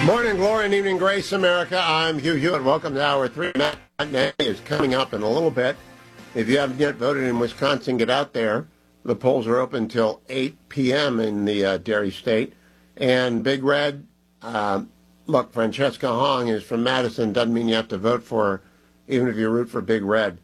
Morning glory and evening grace, America. I'm Hugh Hewitt. Welcome to Hour 3. Matinee is coming up in a little bit. If you haven't yet voted in Wisconsin, get out there. The polls are open until 8 p.m. in the Dairy State. And Big Red, look, Francesca Hong is from Madison. Doesn't mean you have to vote for her, even if you root for Big Red.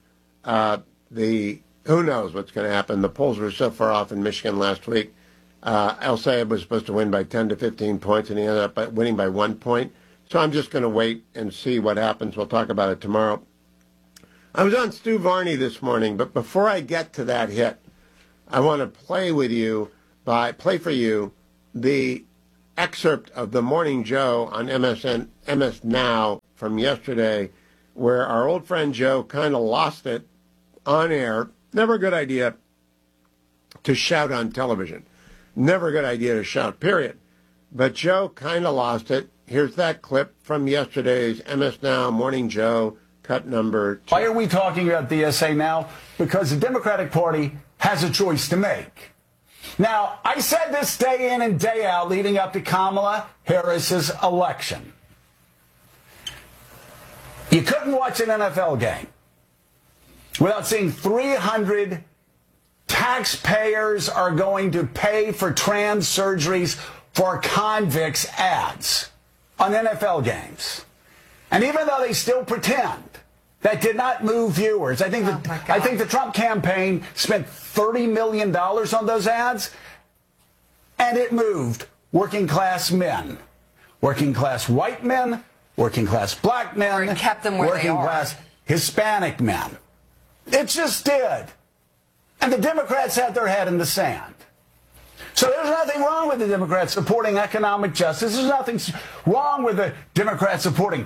Who knows what's going to happen? The polls were so far off in Michigan last week. El Sayed was supposed to win by 10 to 15 points, and he ended up winning by 1 point. So I'm just going to wait and see what happens. We'll talk about it tomorrow. I was on Stu Varney this morning, but before I get to that hit, I want to play for you the excerpt of the Morning Joe on MS Now from yesterday, where our old friend Joe kind of lost it on air. Never a good idea to shout on television. Never a good idea to shout, period. But Joe kind of lost it. Here's that clip from yesterday's MS Now Morning Joe, cut number 2. Why are we talking about the SA now? Because the Democratic Party has a choice to make. Now, I said this day in and day out leading up to Kamala Harris's election. You couldn't watch an NFL game without seeing 300 taxpayers are going to pay for trans surgeries for convicts ads on NFL games. And even though they still pretend, that did not move viewers. I think the Trump campaign spent $30 million on those ads, and it moved working class men, working class white men, working class black men, or it kept them where working class Hispanic men. It just did. And the Democrats had their head in the sand. So there's nothing wrong with the Democrats supporting economic justice. There's nothing wrong with the Democrats supporting,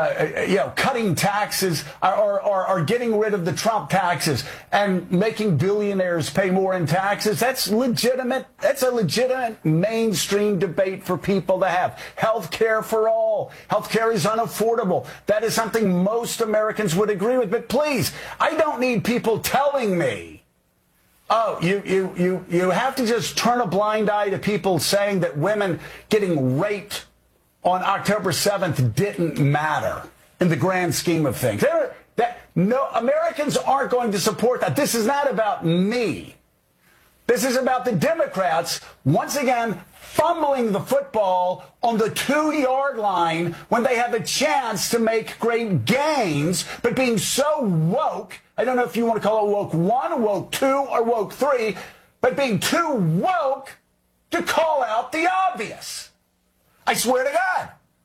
cutting taxes or getting rid of the Trump taxes and making billionaires pay more in taxes. That's legitimate. That's a legitimate mainstream debate for people to have. Health care for all. Health care is unaffordable. That is something most Americans would agree with. But please, I don't need people telling me, oh, you have to just turn a blind eye to people saying that women getting raped on October 7th didn't matter in the grand scheme of things. No, Americans aren't going to support that. This is not about me. This is about the Democrats, once again, fumbling the football on the 2-yard line when they have a chance to make great gains, but being so woke, I don't know if you want to call it woke 1, woke 2, or woke 3, but being too woke to call out the obvious. I swear to God.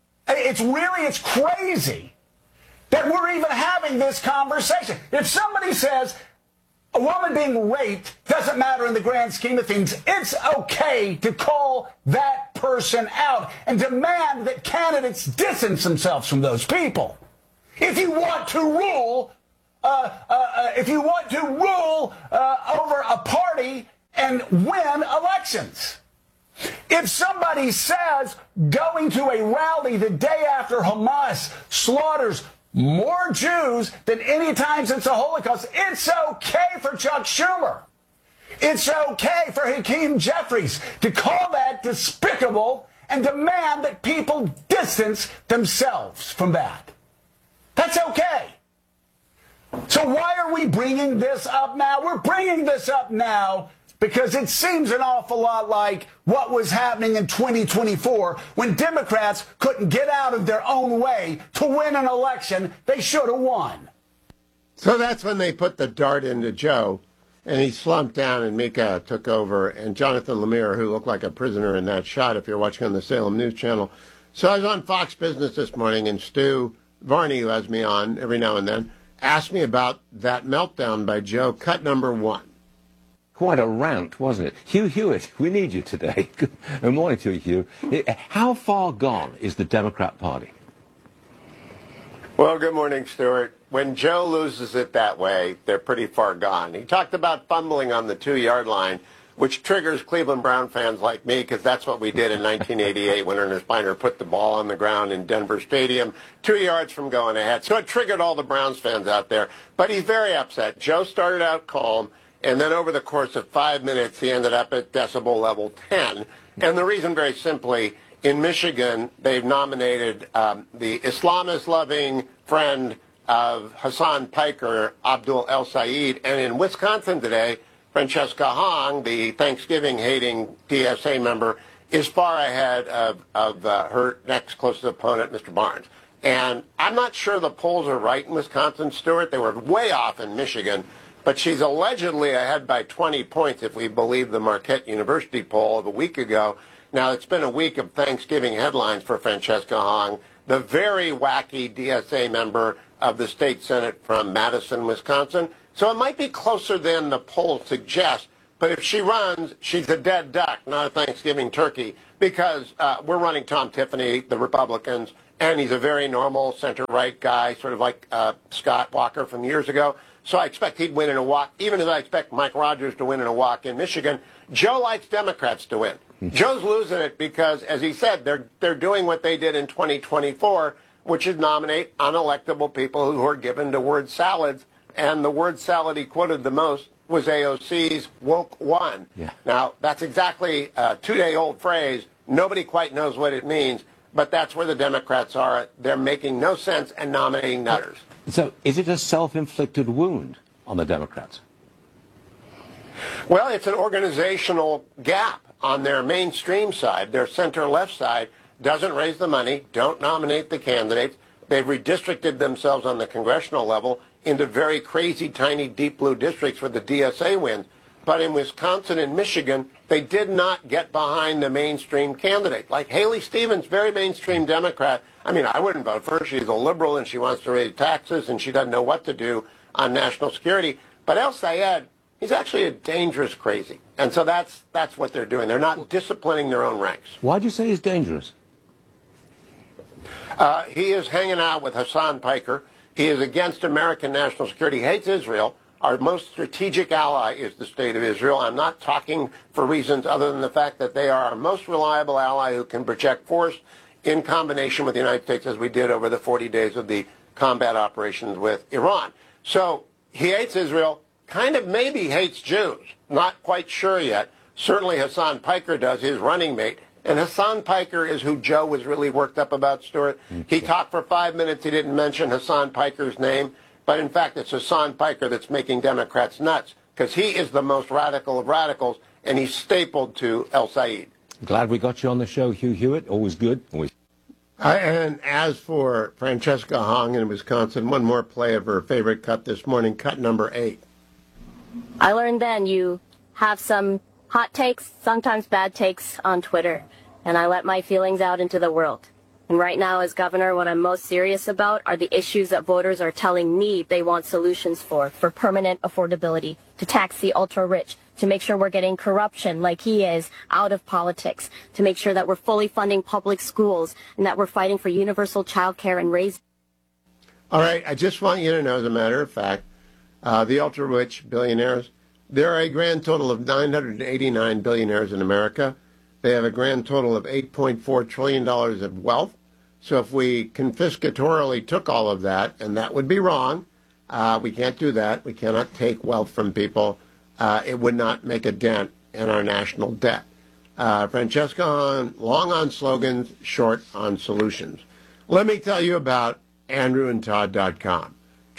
It's crazy that we're even having this conversation. If somebody says a woman being raped doesn't matter in the grand scheme of things, it's okay to call that person out and demand that candidates distance themselves from those people. If you want to rule, over a party and win elections. If somebody says going to a rally the day after Hamas slaughters more Jews than any time since the Holocaust, it's okay for Chuck Schumer. It's okay for Hakeem Jeffries to call that despicable and demand that people distance themselves from that. That's okay. So why are we bringing this up now? We're bringing this up now because it seems an awful lot like what was happening in 2024 when Democrats couldn't get out of their own way to win an election they should have won. So that's when they put the dart into Joe, and he slumped down, and Mika took over, and Jonathan Lemire, who looked like a prisoner in that shot if you're watching on the Salem News Channel. So I was on Fox Business this morning, and Stu Varney, who has me on every now and then, asked me about that meltdown by Joe, cut number 1. Quite a rant, wasn't it? Hugh Hewitt, we need you today. Good morning to you, Hugh. How far gone is the Democrat Party? Well, good morning, Stuart. When Joe loses it that way, they're pretty far gone. He talked about fumbling on the 2-yard line, which triggers Cleveland Brown fans like me, because that's what we did in 1988 when Ernest Beiner put the ball on the ground in Denver Stadium, 2 yards from going ahead. So it triggered all the Browns fans out there. But he's very upset. Joe started out calm, and then over the course of 5 minutes, he ended up at decibel level 10. And the reason, very simply, In Michigan, they've nominated the Islamist-loving friend of Hassan Piker, Abdul El Sayed. And in Wisconsin today, Francesca Hong, the Thanksgiving-hating DSA member, is far ahead of her next closest opponent, Mr. Barnes. And I'm not sure the polls are right in Wisconsin, Stuart. They were way off in Michigan. But she's allegedly ahead by 20 points, if we believe the Marquette University poll of a week ago. Now, it's been a week of Thanksgiving headlines for Francesca Hong, the very wacky DSA member of the state Senate from Madison, Wisconsin. So it might be closer than the polls suggest. But if she runs, she's a dead duck, not a Thanksgiving turkey, because we're running Tom Tiffany, the Republicans, and he's a very normal center-right guy, sort of like Scott Walker from years ago. So I expect he'd win in a walk, even as I expect Mike Rogers to win in a walk in Michigan. Joe likes Democrats to win. Joe's losing it because, as he said, they're doing what they did in 2024, which is nominate unelectable people who are given to word salads. And the word salad he quoted the most was AOC's woke one. Yeah. Now, that's exactly a two-day-old phrase. Nobody quite knows what it means, but that's where the Democrats are. They're making no sense and nominating nutters. So is it a self-inflicted wound on the Democrats? Well, it's an organizational gap on their mainstream side. Their center-left side doesn't raise the money, don't nominate the candidates. They've redistricted themselves on the congressional level into very crazy, tiny, deep blue districts where the DSA wins. But in Wisconsin and Michigan, they did not get behind the mainstream candidate. Like Haley Stevens, very mainstream Democrat. I mean, I wouldn't vote for her. She's a liberal and she wants to raise taxes and she doesn't know what to do on national security. But El Sayed, he's actually a dangerous crazy. And so that's what they're doing. They're not disciplining their own ranks. Why'd you say he's dangerous? He is hanging out with Hassan Piker. He is against American national security. He hates Israel. Our most strategic ally is the state of Israel. I'm not talking for reasons other than the fact that they are our most reliable ally who can project force in combination with the United States, as we did over the 40 days of the combat operations with Iran. So he hates Israel, kind of maybe hates Jews. Not quite sure yet. Certainly Hassan Piker does, his running mate. And Hassan Piker is who Joe was really worked up about, Stuart. He talked for 5 minutes. He didn't mention Hassan Piker's name. But in fact, it's Hassan Piker that's making Democrats nuts because he is the most radical of radicals, and he's stapled to El Sayed. Glad we got you on the show, Hugh Hewitt. Always good. Always. And as for Francesca Hong in Wisconsin, one more play of her favorite cut this morning, cut number 8. I learned then you have some hot takes, sometimes bad takes on Twitter, and I let my feelings out into the world. And right now, as governor, what I'm most serious about are the issues that voters are telling me they want solutions for permanent affordability, to tax the ultra-rich, to make sure we're getting corruption like he is out of politics, to make sure that we're fully funding public schools, and that we're fighting for universal child care and raising. All right, I just want you to know, as a matter of fact, the ultra-rich billionaires, there are a grand total of 989 billionaires in America. They have a grand total of $8.4 trillion of wealth. So if we confiscatorily took all of that, and that would be wrong, we can't do that. We cannot take wealth from people. It would not make a dent in our national debt. Francesca Hahn, long on slogans, short on solutions. Let me tell you about AndrewandTodd.com.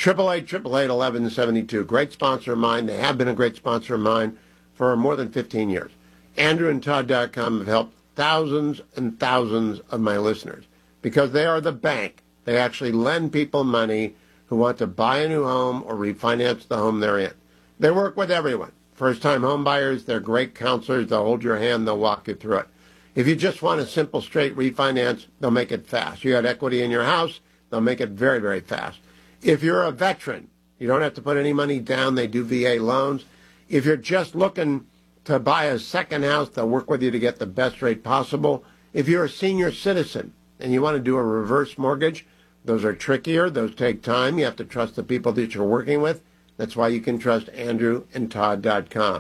888-888-1172. Great sponsor of mine. They have been a great sponsor of mine for more than 15 years. AndrewandTodd.com have helped thousands and thousands of my listeners because they are the bank. They actually lend people money who want to buy a new home or refinance the home they're in. They work with everyone. First-time home buyers, they're great counselors. They'll hold your hand. They'll walk you through it. If you just want a simple, straight refinance, they'll make it fast. You got equity in your house, they'll make it very, very fast. If you're a veteran, you don't have to put any money down. They do VA loans. If you're just looking to buy a second house, they'll work with you to get the best rate possible. If you're a senior citizen and you want to do a reverse mortgage, those are trickier. Those take time. You have to trust the people that you're working with. That's why you can trust AndrewandTodd.com.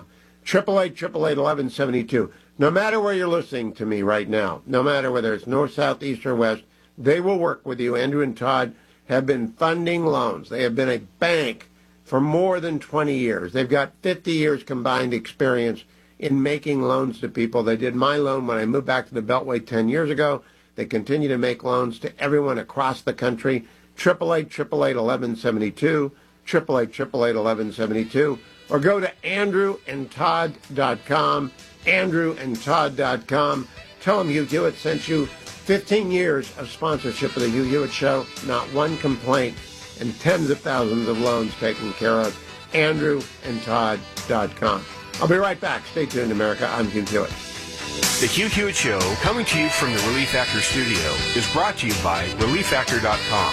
888-888-1172. No matter where you're listening to me right now, no matter whether it's north, south, east, or west, they will work with you. Andrew and Todd have been funding loans. They have been a bank for more than 20 years. They've got 50 years combined experience in making loans to people. They did my loan when I moved back to the Beltway 10 years ago. They continue to make loans to everyone across the country. 888-888-1172, 888-888-1172, or go to andrewandtodd.com, andrewandtodd.com. Tell them Hugh Hewitt sent you. 15 years of sponsorship of the Hugh Hewitt Show, not one complaint, and tens of thousands of loans taken care of. andrewandtodd.com. I'll be right back. Stay tuned, America. I'm Hugh Hewitt. The Hugh Hewitt Show, coming to you from the Relief Factor studio, is brought to you by ReliefFactor.com.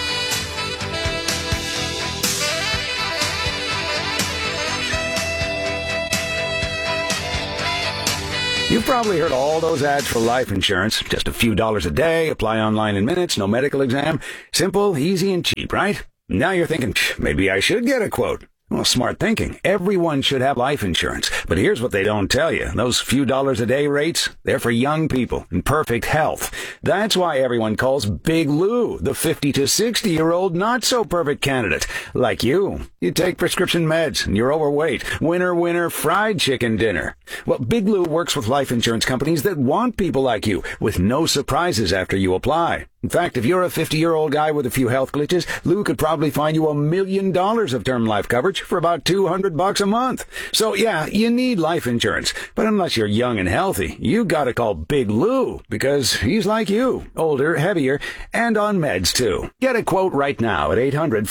You've probably heard all those ads for life insurance. Just a few dollars a day, apply online in minutes, no medical exam. Simple, easy, and cheap, right? Now you're thinking, maybe I should get a quote. Well, smart thinking. Everyone should have life insurance. But here's what they don't tell you. Those few dollars a day rates, they're for young people in perfect health. That's why everyone calls Big Lou the 50 to 60-year-old not-so-perfect candidate. Like you. You take prescription meds and you're overweight. Winner, winner, fried chicken dinner. Well, Big Lou works with life insurance companies that want people like you with no surprises after you apply. In fact, if you're a 50-year-old guy with a few health glitches, Lou could probably find you $1 million of term life coverage for about $200 a month. So yeah, you need life insurance. But unless you're young and healthy, you gotta call Big Lou because he's like you, older, heavier, and on meds too. Get a quote right now at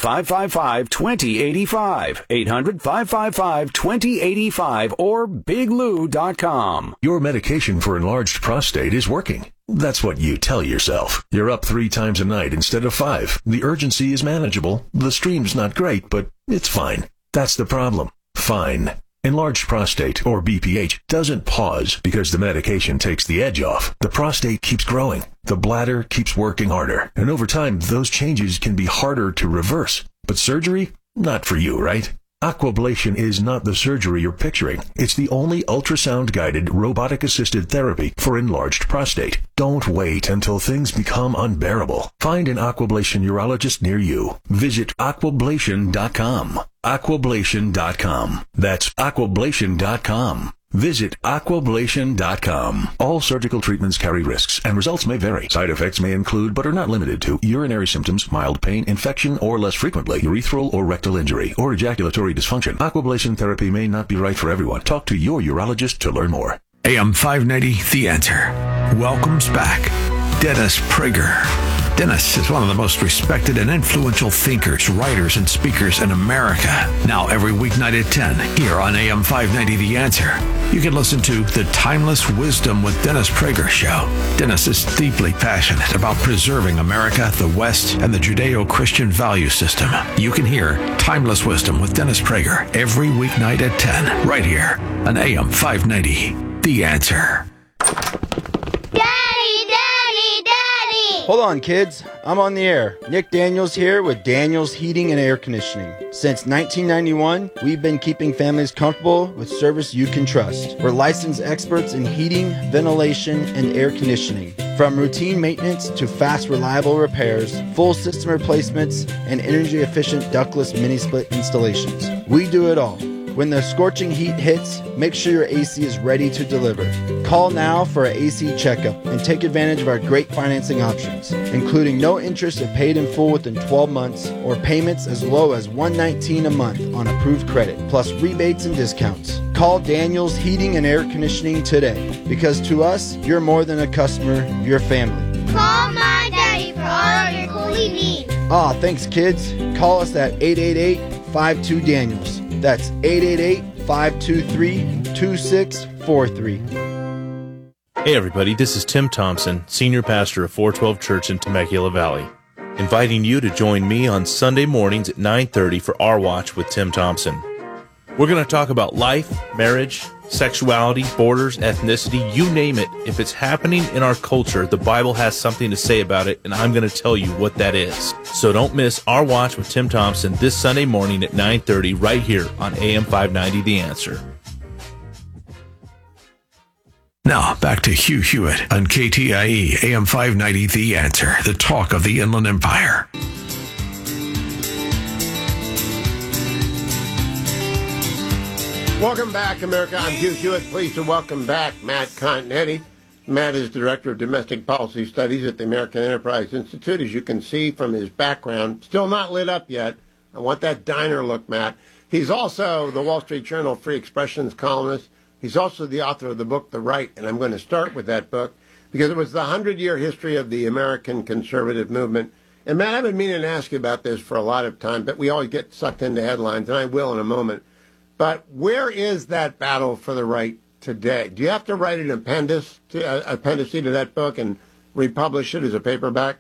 800-555-2085, 800-555-2085, or biglou.com. Your medication for enlarged prostate is working. That's what you tell yourself. You're up 3 times a night instead of 5. The urgency is manageable. The stream's not great, but it's fine. That's the problem. Fine. Enlarged prostate, or BPH, doesn't pause because the medication takes the edge off. The prostate keeps growing. The bladder keeps working harder. And over time, those changes can be harder to reverse. But surgery? Not for you, right? Aquablation is not the surgery you're picturing. It's the only ultrasound-guided, robotic-assisted therapy for enlarged prostate. Don't wait until things become unbearable. Find an Aquablation urologist near you. Visit aquablation.com. Aquablation.com. That's aquablation.com. Visit aquablation.com. All surgical treatments carry risks, and results may vary. Side effects may include, but are not limited to, urinary symptoms, mild pain, infection, or less frequently, urethral or rectal injury, or ejaculatory dysfunction. Aquablation therapy may not be right for everyone. Talk to your urologist to learn more. AM 590, The Answer, welcomes back Dennis Prager. Dennis is one of the most respected and influential thinkers, writers, and speakers in America. Now, every weeknight at 10, here on AM 590, The Answer, you can listen to The Timeless Wisdom with Dennis Prager Show. Dennis is deeply passionate about preserving America, the West, and the Judeo-Christian value system. You can hear Timeless Wisdom with Dennis Prager every weeknight at 10, right here on AM 590, The Answer. Hold on, kids. I'm on the air. Nick Daniels here with Daniels Heating and Air Conditioning. Since 1991, we've been keeping families comfortable with service you can trust. We're licensed experts in heating, ventilation, and air conditioning. From routine maintenance to fast, reliable repairs, full system replacements, and energy-efficient ductless mini-split installations. We do it all. When the scorching heat hits, make sure your AC is ready to deliver. Call now for an AC checkup and take advantage of our great financing options, including no interest if paid in full within 12 months or payments as low as $119 a month on approved credit, plus rebates and discounts. Call Daniels Heating and Air Conditioning today, because to us, you're more than a customer, you're family. Call my daddy for all your coolie needs. Thanks, kids. Call us at 888-52-DANIELS. That's 888-523-2643. Hey everybody, this is Tim Thompson, Senior Pastor of 412 Church in Temecula Valley, inviting you to join me on Sunday mornings at 9:30 for Our Watch with Tim Thompson. We're going to talk about life, marriage, sexuality, borders, ethnicity, you name it. If it's happening in our culture, the Bible has something to say about it, and I'm going to tell you what that is. So don't miss Our Watch with Tim Thompson this Sunday morning at 9:30 right here on AM 590 The Answer. Now, back to Hugh Hewitt on KTIE AM 590 The Answer, the talk of the Inland Empire. Welcome back, America. I'm Hugh Hewitt. Pleased to welcome back Matt Continetti. Matt is Director of Domestic Policy Studies at the American Enterprise Institute. As you can see from his background, still not lit up yet. I want that diner look, Matt. He's also the Wall Street Journal Free Expressions columnist. He's also the author of the book, The Right, and I'm going to start with that book because it was the 100-year history of the American conservative movement. And, Matt, I've been meaning to ask you about this for a lot of time, but we always get sucked into headlines, and I will in a moment. But where is that battle for the right today? Do you have to write an appendice to that book and republish it as a paperback?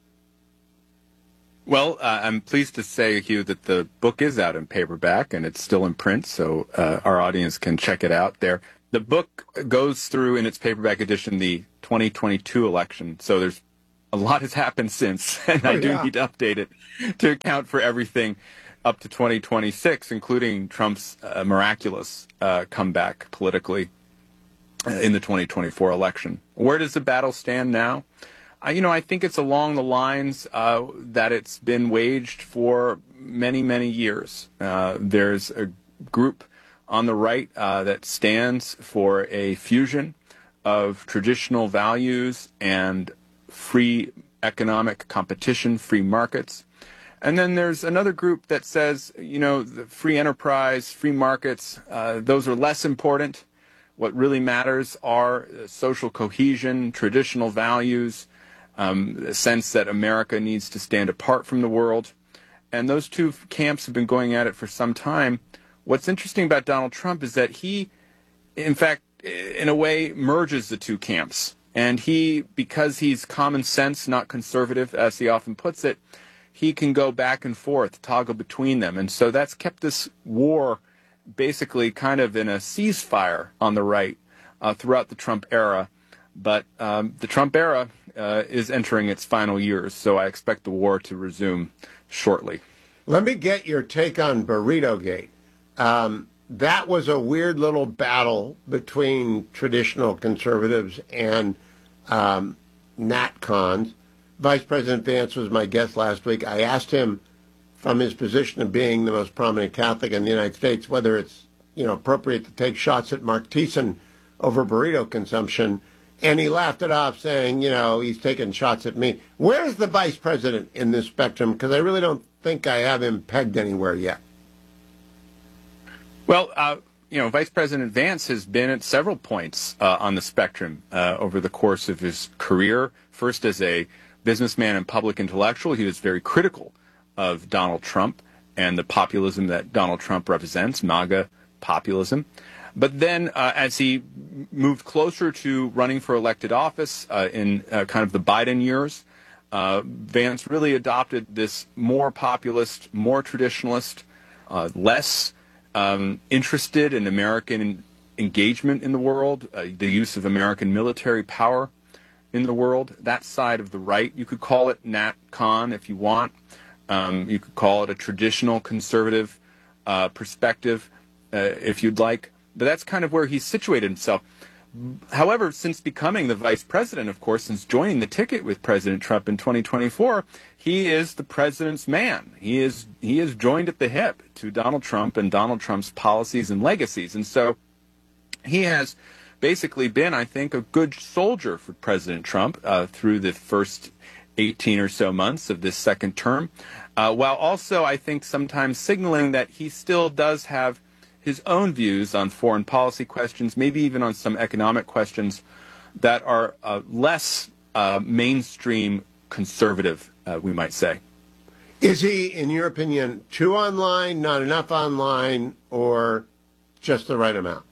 Well, I'm pleased to say, Hugh, that the book is out in paperback and it's still in print, so our audience can check it out there. The book goes through in its paperback edition the 2022 election, so there's a lot has happened since, and I do need to update it to account for everything up to 2026, including Trump's miraculous comeback politically in the 2024 election. Where does the battle stand now? I think it's along the lines that it's been waged for many, many years. There's a group on the right that stands for a fusion of traditional values and free economic competition, free markets. And then there's another group that says, the free enterprise, free markets, those are less important. What really matters are social cohesion, traditional values, the sense that America needs to stand apart from the world. And those two camps have been going at it for some time. What's interesting about Donald Trump is that he, in fact, in a way, merges the two camps. And because he's common sense, not conservative, as he often puts it, he can go back and forth, toggle between them. And so that's kept this war basically kind of in a ceasefire on the right throughout the Trump era. But the Trump era is entering its final years, so I expect the war to resume shortly. Let me get your take on Burrito Gate. That was a weird little battle between traditional conservatives and Nat Cons. Vice President Vance was my guest last week. I asked him, from his position of being the most prominent Catholic in the United States, whether it's appropriate to take shots at Mark Thiessen over burrito consumption, and he laughed it off, saying, he's taking shots at me. Where's the Vice President in this spectrum? Because I really don't think I have him pegged anywhere yet. Well, Vice President Vance has been at several points on the spectrum over the course of his career. First, as a businessman and public intellectual, he was very critical of Donald Trump and the populism that Donald Trump represents, MAGA populism. But then as he moved closer to running for elected office in kind of the Biden years, Vance really adopted this more populist, more traditionalist, less interested in American engagement in the world, the use of American military power in the world, that side of the right. You could call it Nat Con if you want. You could call it a traditional conservative perspective if you'd like. But that's kind of where he's situated himself. However, since becoming the vice president, of course, since joining the ticket with President Trump in 2024, he is the president's man. He is joined at the hip to Donald Trump and Donald Trump's policies and legacies. And so he has basically been, I think, a good soldier for President Trump through the first 18 or so months of this second term, while also, I think, sometimes signaling that he still does have his own views on foreign policy questions, maybe even on some economic questions that are less mainstream conservative, we might say. Is he, in your opinion, too online, not enough online, or just the right amount?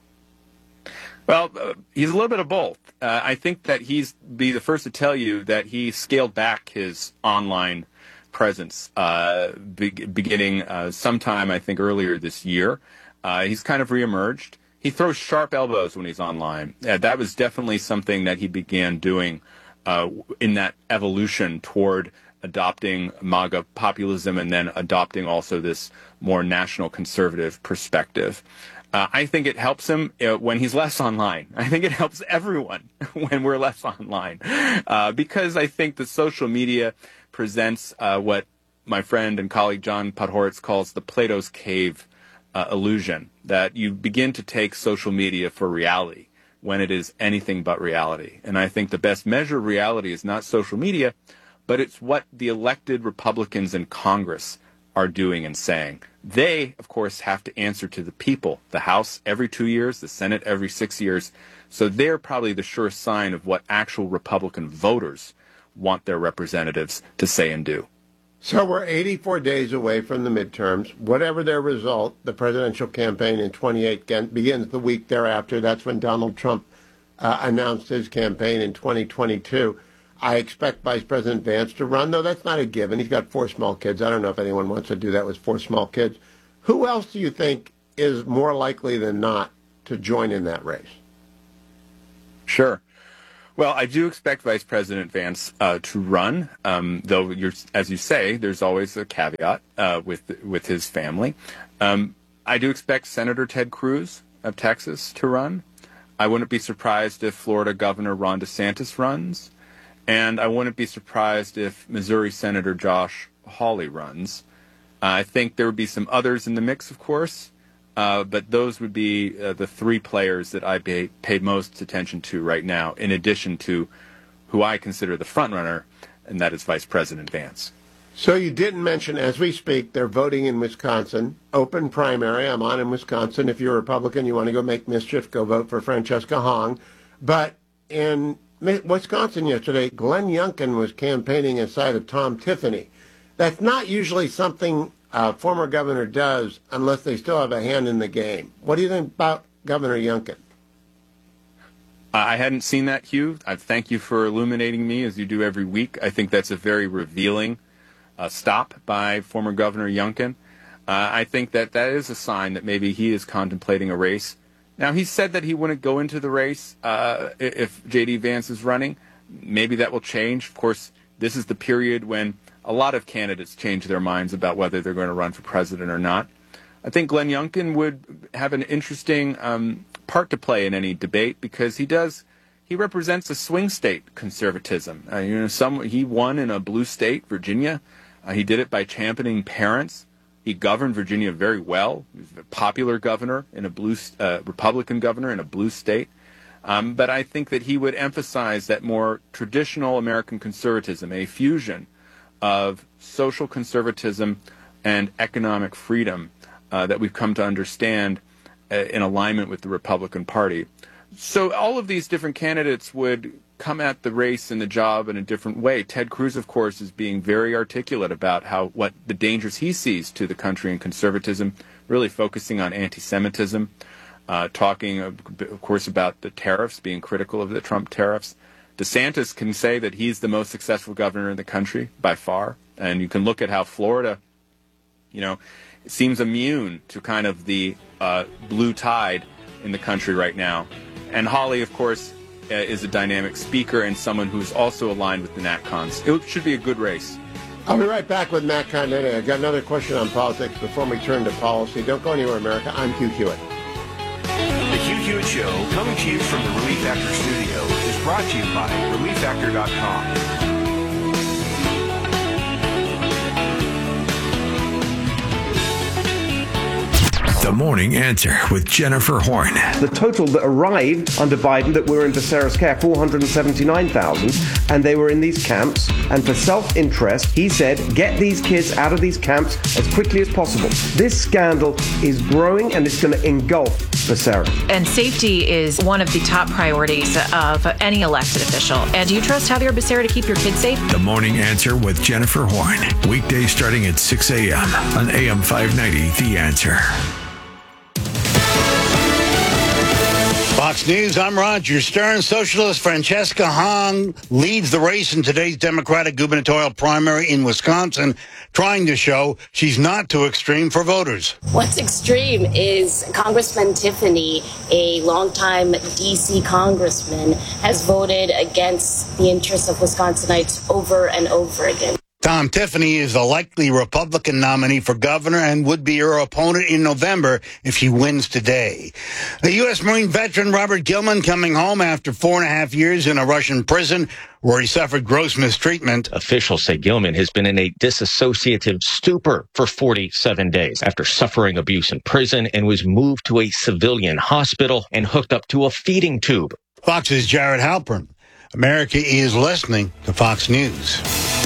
Well, he's a little bit of both. I think that he's be the first to tell you that he scaled back his online presence beginning sometime, I think, earlier this year. He's kind of reemerged. He throws sharp elbows when he's online. That was definitely something that he began doing in that evolution toward adopting MAGA populism and then adopting also this more national conservative perspective. I think it helps him when he's less online. I think it helps everyone when we're less online because I think that social media presents what my friend and colleague John Podhoretz calls the Plato's Cave illusion that you begin to take social media for reality when it is anything but reality. And I think the best measure of reality is not social media, but it's what the elected Republicans in Congress are doing and saying. They, of course, have to answer to the people, the House every 2 years, the Senate every 6 years. So they're probably the sure sign of what actual Republican voters want their representatives to say and do. So we're 84 days away from the midterms. Whatever their result, the presidential campaign in 28 begins the week thereafter. That's when Donald Trump announced his campaign in 2022. I expect Vice President Vance to run, though that's not a given. He's got 4 small kids. I don't know if anyone wants to do that with 4 small kids. Who else do you think is more likely than not to join in that race? Sure. Well, I do expect Vice President Vance to run, though, as you say, there's always a caveat with his family. I do expect Senator Ted Cruz of Texas to run. I wouldn't be surprised if Florida Governor Ron DeSantis runs. And I wouldn't be surprised if Missouri Senator Josh Hawley runs. I think there would be some others in the mix, of course, but those would be the 3 players that I pay most attention to right now, in addition to who I consider the frontrunner, and that is Vice President Vance. So you didn't mention, as we speak, they're voting in Wisconsin. Open primary. I'm on in Wisconsin. If you're a Republican, you want to go make mischief, go vote for Francesca Hong. But in Wisconsin yesterday, Glenn Youngkin was campaigning inside of Tom Tiffany. That's not usually something a former governor does unless they still have a hand in the game. What do you think about Governor Youngkin? I hadn't seen that, Hugh. I thank you for illuminating me, as you do every week. I think that's a very revealing stop by former Governor Youngkin. I think that is a sign that maybe he is contemplating a race. Now, he said that he wouldn't go into the race if J.D. Vance is running. Maybe that will change. Of course, this is the period when a lot of candidates change their minds about whether they're going to run for president or not. I think Glenn Youngkin would have an interesting part to play in any debate because he represents a swing state conservatism. He won in a blue state, Virginia. He did it by championing parents. He governed Virginia very well. He was a popular governor in a blue Republican governor in a blue state. But I think that he would emphasize that more traditional American conservatism, a fusion of social conservatism and economic freedom that we've come to understand in alignment with the Republican Party. So all of these different candidates would come at the race and the job in a different way. Ted Cruz, of course, is being very articulate about what the dangers he sees to the country and conservatism, really focusing on anti-Semitism, talking, of course, about the tariffs, being critical of the Trump tariffs. DeSantis can say that he's the most successful governor in the country by far. And you can look at how Florida, seems immune to kind of the blue tide in the country right now. And Hawley, of course, is a dynamic speaker and someone who's also aligned with the NatCons. It should be a good race. I'll be right back with Matt Continetti. I've got another question on politics before we turn to policy. Don't go anywhere, America. I'm Hugh Hewitt. The Hugh Hewitt Show, coming to you from the Relief Factor studio, is brought to you by ReliefFactor.com. The Morning Answer with Jennifer Horn. The total that arrived under Biden that were in Becerra's care, 479,000, and they were in these camps. And for self-interest, he said, get these kids out of these camps as quickly as possible. This scandal is growing, and it's going to engulf Becerra. And safety is one of the top priorities of any elected official. And do you trust Javier Becerra to keep your kids safe? The Morning Answer with Jennifer Horn. Weekdays starting at 6 a.m. on AM 590, The Answer. Fox News, I'm Roger Stern. Socialist Francesca Hong leads the race in today's Democratic gubernatorial primary in Wisconsin, trying to show she's not too extreme for voters. What's extreme is Congressman Tiffany, a longtime D.C. congressman, has voted against the interests of Wisconsinites over and over again. Tom Tiffany is the likely Republican nominee for governor and would be her opponent in November if she wins today. The U.S. Marine veteran Robert Gilman coming home after 4.5 years in a Russian prison where he suffered gross mistreatment. Officials say Gilman has been in a disassociative stupor for 47 days after suffering abuse in prison and was moved to a civilian hospital and hooked up to a feeding tube. Fox's Jared Halpern. America is listening to Fox News.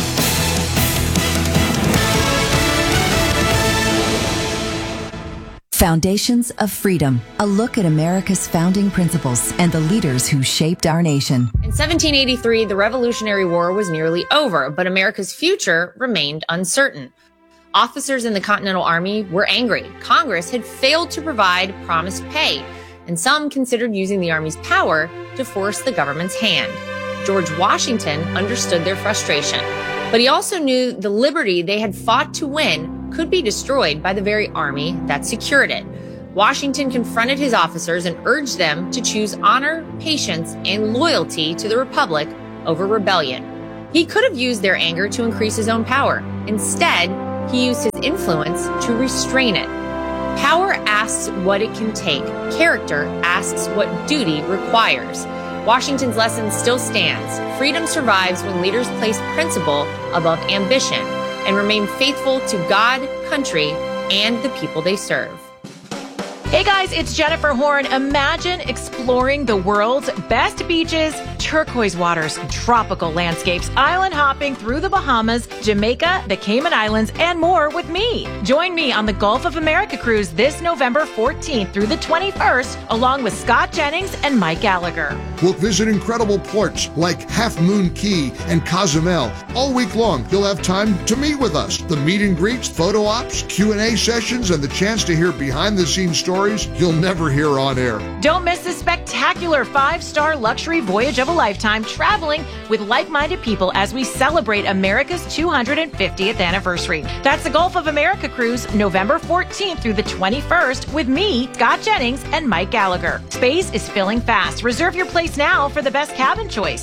Foundations of Freedom, a look at America's founding principles and the leaders who shaped our nation. In 1783, the Revolutionary War was nearly over, but America's future remained uncertain. Officers in the Continental Army were angry. Congress had failed to provide promised pay, and some considered using the Army's power to force the government's hand. George Washington understood their frustration, but he also knew the liberty they had fought to win could be destroyed by the very army that secured it. Washington confronted his officers and urged them to choose honor, patience, and loyalty to the Republic over rebellion. He could have used their anger to increase his own power. Instead, he used his influence to restrain it. Power asks what it can take. Character asks what duty requires. Washington's lesson still stands. Freedom survives when leaders place principle above ambition and remain faithful to God, country, and the people they serve. Hey guys, it's Jennifer Horn. Imagine exploring the world's best beaches, turquoise waters, tropical landscapes, island hopping through the Bahamas, Jamaica, the Cayman Islands, and more with me. Join me on the Gulf of America cruise this November 14th through the 21st, along with Scott Jennings and Mike Gallagher. We'll visit incredible ports like Half Moon Key and Cozumel. All week long, you'll have time to meet with us. The meet and greets, photo ops, Q&A sessions, and the chance to hear behind-the-scenes stories you'll never hear on air. Don't miss this spectacular 5-star luxury voyage of a lifetime, traveling with like-minded people as we celebrate America's 250th anniversary. That's the Gulf of America cruise, November 14th through the 21st, with me, Scott Jennings, and Mike Gallagher. Space is filling fast. Reserve your place now for the best cabin choice.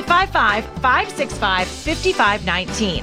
855-565-5519.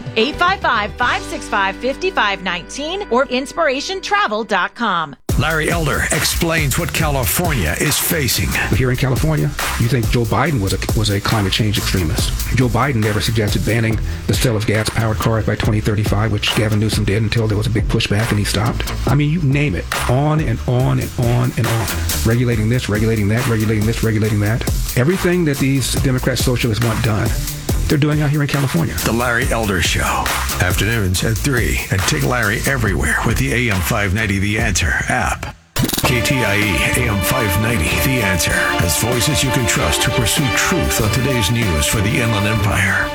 855-565-5519 or inspirationtravel.com. Larry Elder explains what California is facing. Here in California, you think Joe Biden was a climate change extremist. Joe Biden never suggested banning the sale of gas-powered cars by 2035, which Gavin Newsom did until there was a big pushback and he stopped. I mean, you name it. On and on and on and on. Regulating this, regulating that, regulating this, regulating that. Everything that these Democrat socialists want done, they're doing out here in California. The Larry Elder Show. Afternoons at 3. And take Larry everywhere with the AM 590 The Answer app. KTIE AM 590 The Answer has voices you can trust to pursue truth on today's news for the Inland Empire.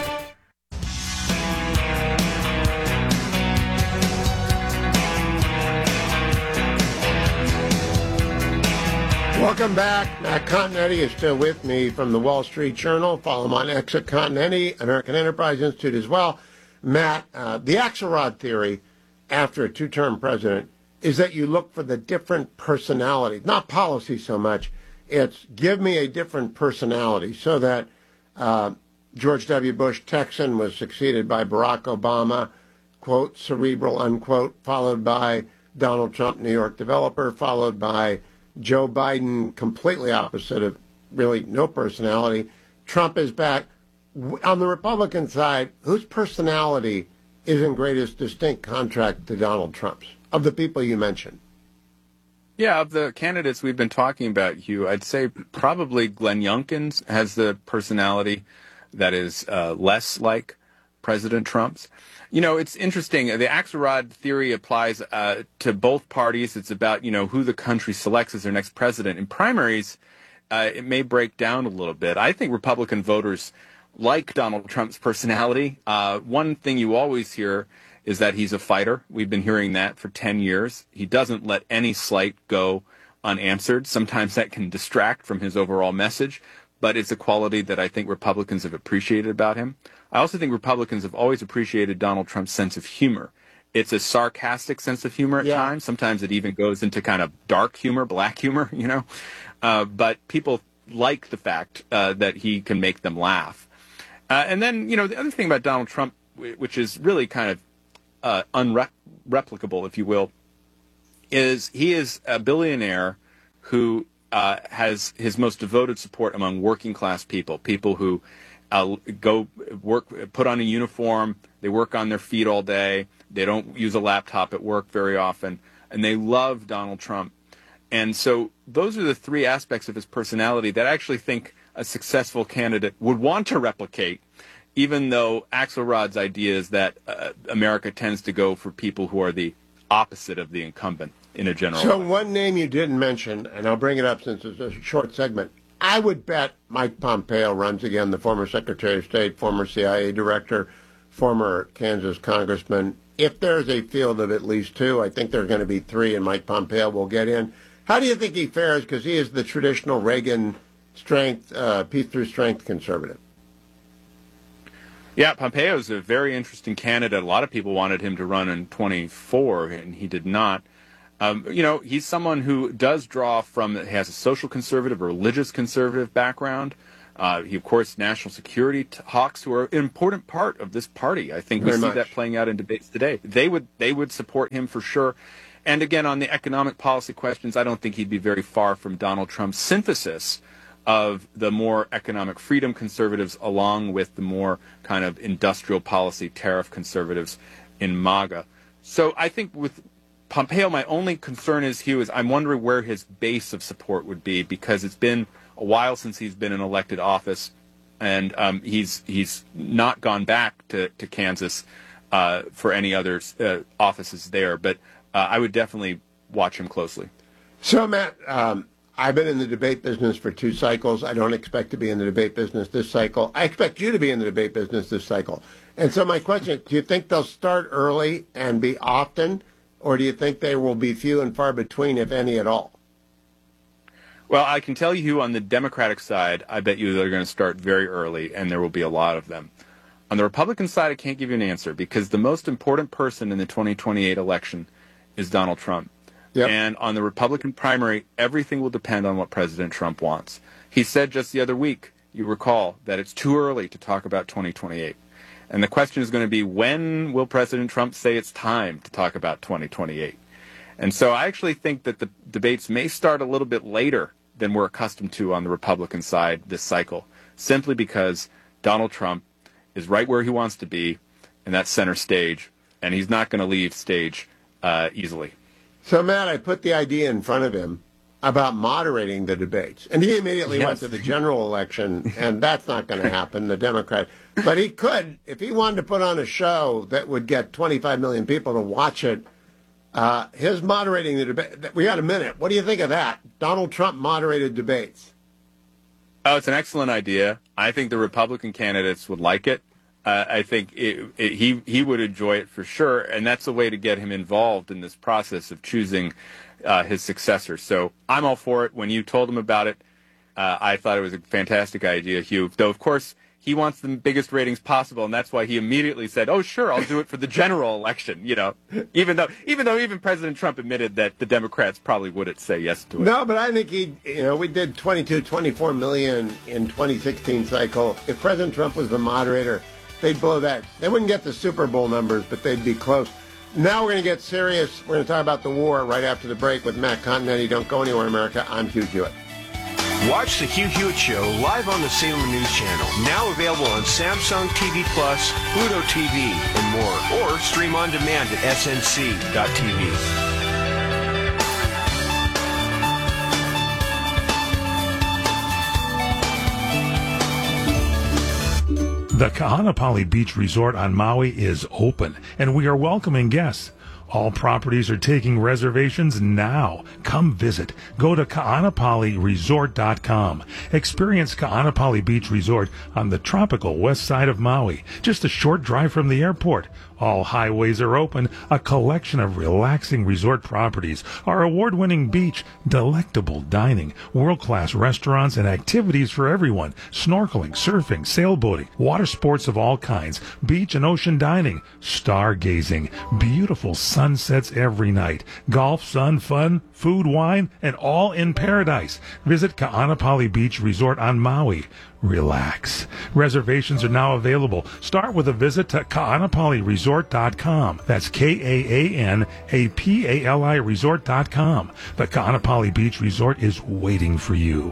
Welcome back. Matt Continetti is still with me from the Wall Street Journal. Follow him on X at Continetti, American Enterprise Institute as well. Matt, the Axelrod theory after a two-term president is that you look for the different personalities, not policy so much. It's give me a different personality, so that George W. Bush, Texan, was succeeded by Barack Obama, quote, cerebral, unquote, followed by Donald Trump, New York developer, followed by Joe Biden, completely opposite of really no personality. Trump is back. On the Republican side, whose personality is in greatest distinct contrast to Donald Trump's, of the people you mentioned? Yeah, of the candidates we've been talking about, Hugh, I'd say probably Glenn Youngkin has the personality that is less like President Trump's. You know, it's interesting. The Axelrod theory applies to both parties. It's about, you know, who the country selects as their next president. In primaries, it may break down a little bit. I think Republican voters like Donald Trump's personality. One thing you always hear is that he's a fighter. We've been hearing that for 10 years. He doesn't let any slight go unanswered. Sometimes that can distract from his overall message, but it's a quality that I think Republicans have appreciated about him. I also think Republicans have always appreciated Donald Trump's sense of humor. It's a sarcastic sense of humor at times. Sometimes it even goes into kind of dark humor, black humor, you know. But people like the fact that he can make them laugh. And then, you know, the other thing about Donald Trump which is really kind of unreplicable, if you will, is he is a billionaire who has his most devoted support among working class people who go work, put on a uniform, they work on their feet all day, they don't use a laptop at work very often, and they love Donald Trump. And so those are the three aspects of his personality that I actually think a successful candidate would want to replicate, even though Axelrod's idea is that America tends to go for people who are the opposite of the incumbent in a general way. So one name you didn't mention, and I'll bring it up since it's a short segment, I would bet Mike Pompeo runs again, the former Secretary of State, former CIA director, former Kansas congressman. If there's a field of at least two, I think there are going to be three, and Mike Pompeo will get in. How do you think he fares? Because he is the traditional Reagan strength, peace through strength conservative. Yeah, Pompeo is a very interesting candidate. A lot of people wanted him to run in 24, and he did not. He's someone who does draw from, has a social conservative, a religious conservative background. He, of course, national security hawks, who are an important part of this party. I think we see that playing out in debates today. They would support him for sure. And again, on the economic policy questions, I don't think he'd be very far from Donald Trump's synthesis of the more economic freedom conservatives along with the more kind of industrial policy tariff conservatives in MAGA. So I think with Pompeo, my only concern is I'm wondering where his base of support would be, because it's been a while since he's been in elected office, and he's not gone back to Kansas for any other offices there. But I would definitely watch him closely. So, Matt, I've been in the debate business for 2 cycles. I don't expect to be in the debate business this cycle. I expect you to be in the debate business this cycle. And so my question, do you think they'll start early and be often, or do you think they will be few and far between, if any at all? Well, I can tell you on the Democratic side, I bet you they're going to start very early, and there will be a lot of them. On the Republican side, I can't give you an answer, because the most important person in the 2028 election is Donald Trump. Yep. And on the Republican primary, everything will depend on what President Trump wants. He said just the other week, you recall, that it's too early to talk about 2028. And the question is going to be, when will President Trump say it's time to talk about 2028? And so I actually think that the debates may start a little bit later than we're accustomed to on the Republican side this cycle, simply because Donald Trump is right where he wants to be, in that center stage, and he's not going to leave stage easily. So, Matt, I put the idea in front of him about moderating the debates, and he immediately went to the general election, and that's not going to happen, the Democrat. But he could, if he wanted to put on a show that would get 25 million people to watch it, his moderating the debate. We got a minute. What do you think of that? Donald Trump moderated debates. Oh, it's an excellent idea. I think the Republican candidates would like it. I think he would enjoy it for sure, and that's a way to get him involved in this process of choosing his successor. So I'm all for it. When you told him about it, I thought it was a fantastic idea, Hugh. Though, of course, he wants the biggest ratings possible, and that's why he immediately said, "Oh, sure, I'll do it for the general election." You know, even though President Trump admitted that the Democrats probably wouldn't say yes to it. No, but I think we did 24 million in 2016 cycle. If President Trump was the moderator, they'd blow that. They wouldn't get the Super Bowl numbers, but they'd be close. Now we're going to get serious. We're going to talk about the war right after the break with Matt Continetti. Don't go anywhere, America. I'm Hugh Hewitt. Watch the Hugh Hewitt Show live on the Salem News Channel. Now available on Samsung TV Plus, Pluto TV, and more. Or stream on demand at snc.tv. The Kahanapali Beach Resort on Maui is open, and we are welcoming guests. All properties are taking reservations now. Come visit. Go to kahanapaliresort.com. Experience Kahanapali Beach Resort on the tropical west side of Maui, just a short drive from the airport. All highways are open, a collection of relaxing resort properties, our award-winning beach, delectable dining, world-class restaurants, and activities for everyone, snorkeling, surfing, sailboating, water sports of all kinds, beach and ocean dining, stargazing, beautiful sunsets every night. Golf, sun, fun, food, wine, and all in paradise. Visit Ka'anapali Beach Resort on Maui. Relax. Reservations are now available. Start with a visit to Ka'anapaliResort.com. That's KAANAPALI Resort.com. The Ka'anapali Beach Resort is waiting for you.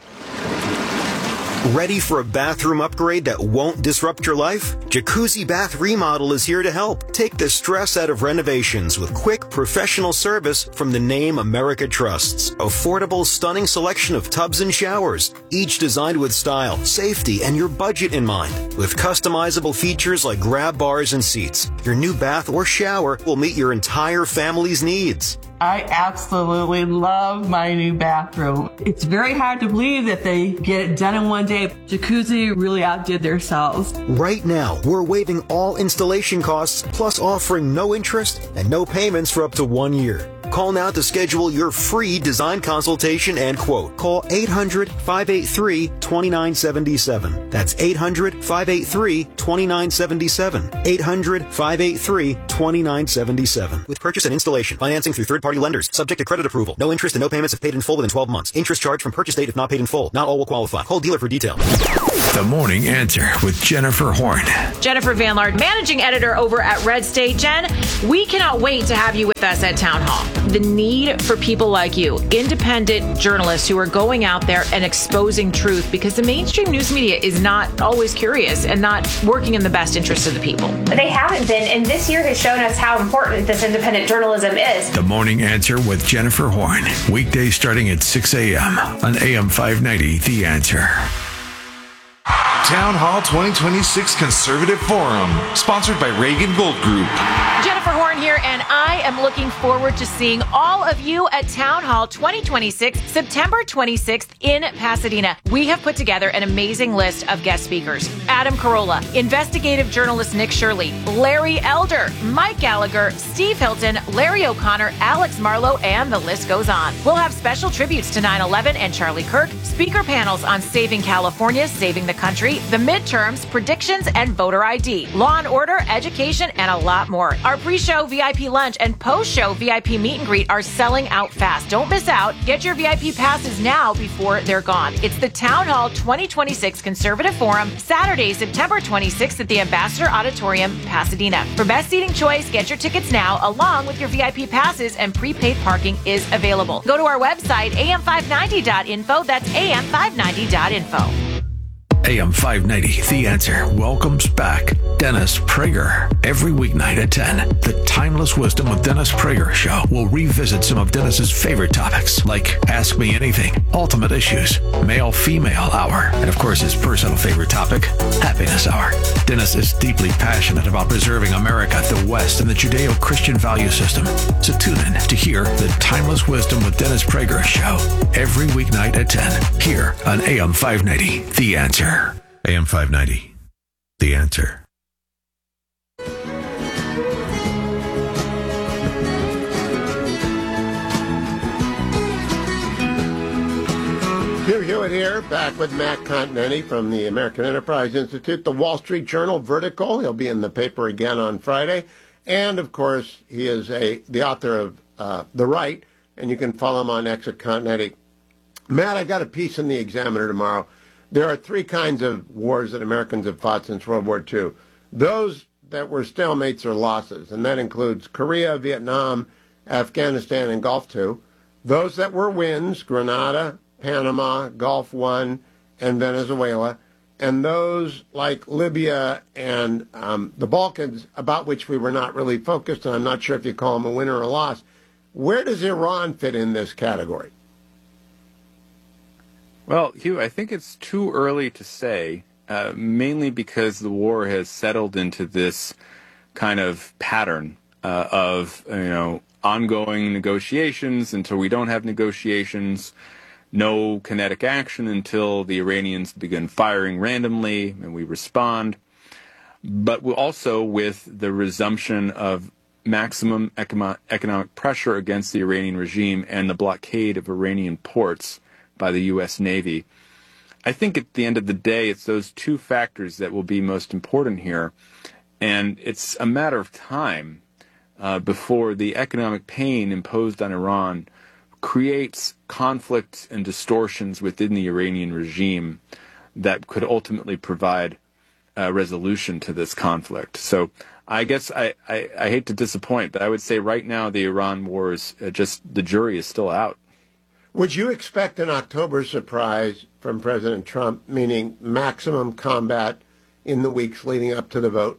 Ready for a bathroom upgrade that won't disrupt your life? Jacuzzi Bath Remodel is here to help. Take the stress out of renovations with quick, professional service from the name America trusts. Affordable, stunning selection of tubs and showers, each designed with style, safety, and your budget in mind. With customizable features like grab bars and seats, your new bath or shower will meet your entire family's needs. I absolutely love my new bathroom. It's very hard to believe that they get it done in one day. Jacuzzi really outdid themselves. Right now, we're waiving all installation costs, plus offering no interest and no payments for up to 1 year. Call now to schedule your free design consultation and quote. Call 800-583-2977. That's 800-583-2977. 800-583-2977. With purchase and installation, financing through third-party lenders, subject to credit approval. No interest and no payments if paid in full within 12 months. Interest charged from purchase date if not paid in full. Not all will qualify. Call dealer for details. The Morning Answer with Jennifer Horn. Jennifer Van Laard, managing editor over at Red State. Jen, we cannot wait to have you with us at Town Hall. The need for people like you, independent journalists who are going out there and exposing truth, because the mainstream news media is not always curious and not working in the best interest of the people. They haven't been, and this year has shown us how important this independent journalism is. The Morning Answer with Jennifer Horn. Weekdays starting at 6 a.m. on AM 590, The Answer. Town Hall 2026 Conservative Forum, sponsored by Reagan Gold Group. Jennifer Horn here, and I am looking forward to seeing all of you at Town Hall 2026, September 26th in Pasadena. We have put together an amazing list of guest speakers. Adam Carolla, investigative journalist Nick Shirley, Larry Elder, Mike Gallagher, Steve Hilton, Larry O'Connor, Alex Marlowe, and the list goes on. We'll have special tributes to 9/11 and Charlie Kirk, speaker panels on saving California, saving the country, the midterms, predictions, and voter ID, law and order, education, and a lot more. Our pre-show VIP lunch and post-show VIP meet and greet are selling out fast. Don't miss out. Get your VIP passes now before they're gone. It's the Town Hall 2026 Conservative Forum, Saturday, September 26th at the Ambassador Auditorium, Pasadena. For best seating choice, get your tickets now along with your VIP passes, and prepaid parking is available. Go to our website, am590.info. That's am590.info. AM 590, The Answer, welcomes back Dennis Prager. Every weeknight at 10, the Timeless Wisdom with Dennis Prager show will revisit some of Dennis's favorite topics, like Ask Me Anything, Ultimate Issues, Male-Female Hour, and of course his personal favorite topic, Happiness Hour. Dennis is deeply passionate about preserving America, the West, and the Judeo-Christian value system. So tune in to hear the Timeless Wisdom with Dennis Prager show every weeknight at 10, here on AM 590, The Answer. AM 590, The Answer. Hugh Hewitt here, back with Matt Continenti from the American Enterprise Institute, the Wall Street Journal Vertical. He'll be in the paper again on Friday. And, of course, he is the author of The Right, and you can follow him on X at Continenti. Matt, I got a piece in the Examiner tomorrow. There are three kinds of wars that Americans have fought since World War II. Those that were stalemates or losses, and that includes Korea, Vietnam, Afghanistan, and Gulf II. Those that were wins, Grenada, Panama, Gulf I, and Venezuela. And those like Libya and the Balkans, about which we were not really focused, and I'm not sure if you call them a win or a loss. Where does Iran fit in this category? Well, Hugh, I think it's too early to say, mainly because the war has settled into this kind of pattern of, ongoing negotiations until we don't have negotiations, no kinetic action until the Iranians begin firing randomly and we respond. But also with the resumption of maximum economic pressure against the Iranian regime and the blockade of Iranian ports by the U.S. Navy. I think at the end of the day, it's those two factors that will be most important here. And it's a matter of time before the economic pain imposed on Iran creates conflict and distortions within the Iranian regime that could ultimately provide a resolution to this conflict. So I guess I hate to disappoint, but I would say right now the Iran war is just, the jury is still out. Would you expect an October surprise from President Trump, meaning maximum combat in the weeks leading up to the vote?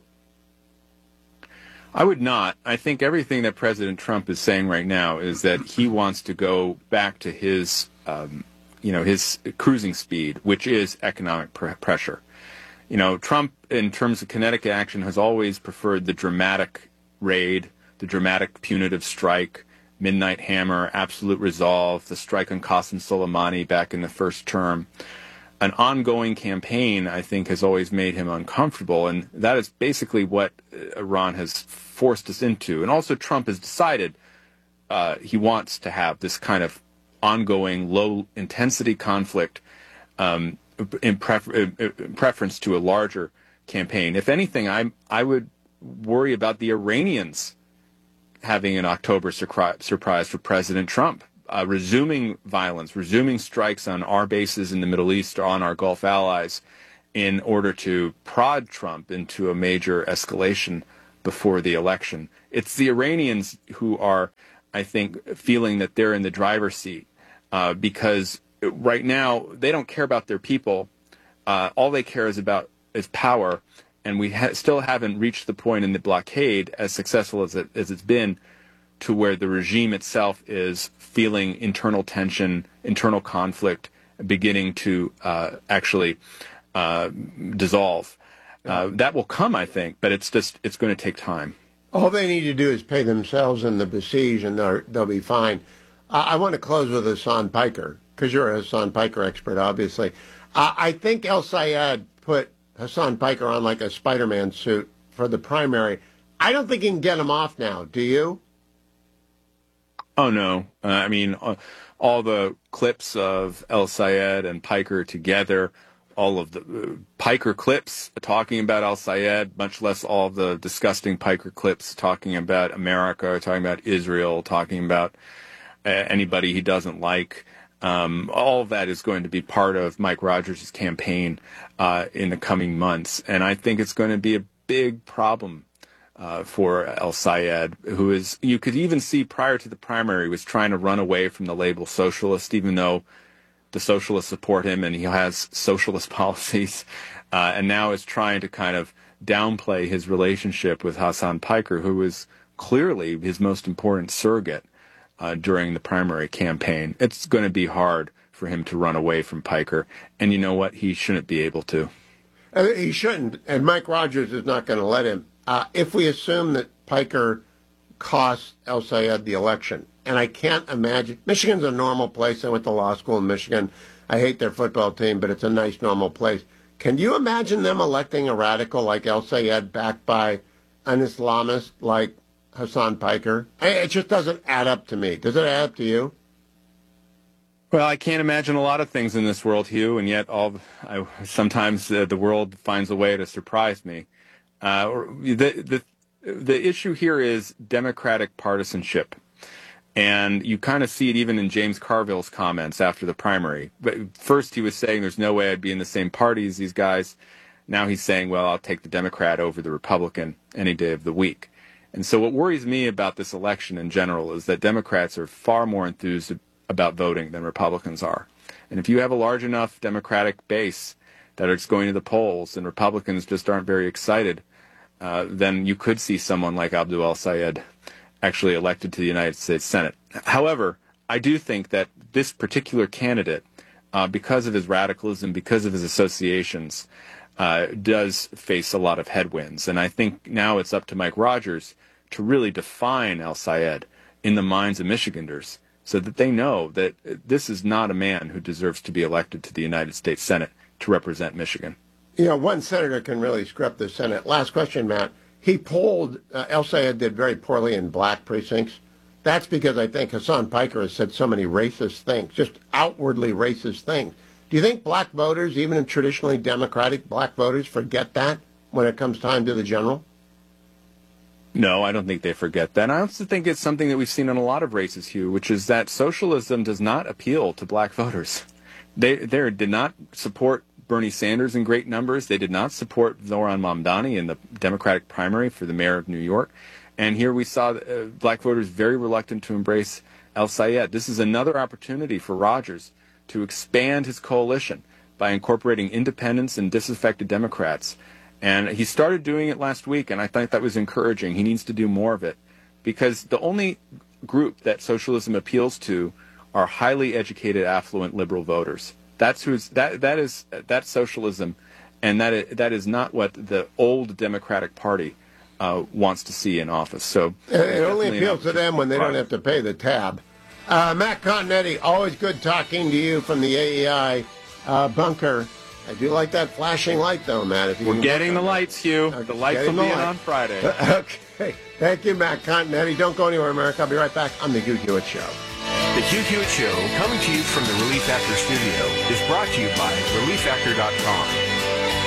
I would not. I think everything that President Trump is saying right now is that he wants to go back to his, his cruising speed, which is economic pressure. You know, Trump, in terms of kinetic action, has always preferred the dramatic raid, the dramatic punitive strike, Midnight Hammer, Absolute Resolve, the strike on Qasem Soleimani back in the first term. An ongoing campaign, I think, has always made him uncomfortable, and that is basically what Iran has forced us into. And also Trump has decided he wants to have this kind of ongoing low-intensity conflict in preference to a larger campaign. If anything, I would worry about the Iranians having an October surprise for President Trump, resuming violence, resuming strikes on our bases in the Middle East or on our Gulf allies in order to prod Trump into a major escalation before the election. It's the Iranians who are, I think, feeling that they're in the driver's seat because right now they don't care about their people. All they care is power. And we still haven't reached the point in the blockade, as successful as it's been, to where the regime itself is feeling internal tension, internal conflict, beginning to actually dissolve. That will come, I think, but it's going to take time. All they need to do is pay themselves and the besieged, and they'll be fine. I want to close with Hassan Piker, because you're a Hassan Piker expert, obviously. I think El Sayed put Hassan Piker on like a Spider-Man suit for the primary. I don't think he can get him off now. Do you? Oh, no. I mean, all the clips of El Sayed and Piker together, all of the Piker clips talking about El Sayed, much less all of the disgusting Piker clips talking about America, talking about Israel, talking about anybody he doesn't like. All of that is going to be part of Mike Rogers' campaign in the coming months. And I think it's going to be a big problem for El Sayed, who is, you could even see prior to the primary, was trying to run away from the label socialist, even though the socialists support him and he has socialist policies, and now is trying to kind of downplay his relationship with Hassan Piker, who is clearly his most important surrogate during the primary campaign. It's going to be hard for him to run away from Piker, and you know what? He shouldn't be able to. He shouldn't, and Mike Rogers is not going to let him. If we assume that Piker cost El Sayed the election, and I can't imagine, Michigan's a normal place. I went to law school in Michigan. I hate their football team, but it's a nice, normal place. Can you imagine them electing a radical like El Sayed backed by an Islamist like Hassan Piker? It just doesn't add up to me. Does it add up to you? Well, I can't imagine a lot of things in this world, Hugh, and yet sometimes the world finds a way to surprise me. The issue here is democratic partisanship, and you kind of see it even in James Carville's comments after the primary. But first he was saying there's no way I'd be in the same party as these guys. Now he's saying, well, I'll take the Democrat over the Republican any day of the week. And so what worries me about this election in general is that Democrats are far more enthused about voting than Republicans are. And if you have a large enough Democratic base that it's going to the polls and Republicans just aren't very excited, then you could see someone like Abdul El Sayed actually elected to the United States Senate. However, I do think that this particular candidate, because of his radicalism, because of his associations, does face a lot of headwinds. And I think now it's up to Mike Rogers to really define El Sayed in the minds of Michiganders so that they know that this is not a man who deserves to be elected to the United States Senate to represent Michigan. You know, one senator can really screw up the Senate. Last question, Matt. He polled, El Sayed did very poorly in black precincts. That's because I think Hassan Piker has said so many racist things, just outwardly racist things. Do you think black voters, even in traditionally Democratic black voters, forget that when it comes time to the general? No, I don't think they forget that. I also think it's something that we've seen in a lot of races, Hugh, which is that socialism does not appeal to black voters. They did not support Bernie Sanders in great numbers. They did not support Zohran Mamdani in the Democratic primary for the mayor of New York. And here we saw black voters very reluctant to embrace El Sayed. This is another opportunity for Rogers to expand his coalition by incorporating independents and disaffected Democrats. And he started doing it last week, and I think that was encouraging. He needs to do more of it, because the only group that socialism appeals to are highly educated, affluent liberal voters. That's socialism, and that is not what the old Democratic Party wants to see in office. So it only appeals to them when they don't have to pay the tab. Matt Continetti, always good talking to you from the AEI bunker. I do like that flashing light, though, Matt. If We're getting the lights, Hugh. The lights will be in on Friday. Okay. Thank you, Matt Continetti. Don't go anywhere, America. I'll be right back on The Hugh Hewitt Show. The Hugh Hewitt Show, coming to you from the Relief Factor studio, is brought to you by ReliefFactor.com.